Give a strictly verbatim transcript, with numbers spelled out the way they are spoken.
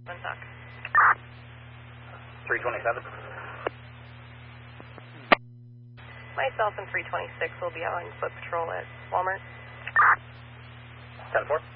One talk. three twenty-seven. Myself and three twenty-six will be on foot patrol at Walmart. ten four.